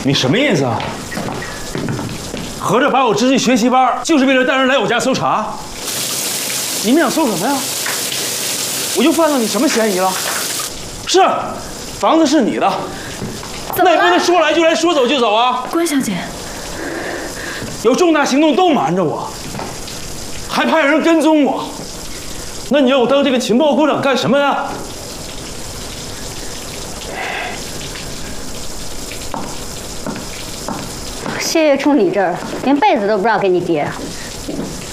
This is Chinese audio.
你什么意思啊？合着把我支进学习班，就是为了带人来我家搜查？你们想搜什么呀？我又犯了你什么嫌疑了？是，房子是你的，那也不能说来就来，说走就走啊！ 关小姐， 有重大行动都瞒着我，还派人跟踪我，那你让我当这个情报股长干什么呀？ 谢月冲你这儿，连被子都不知道给你叠。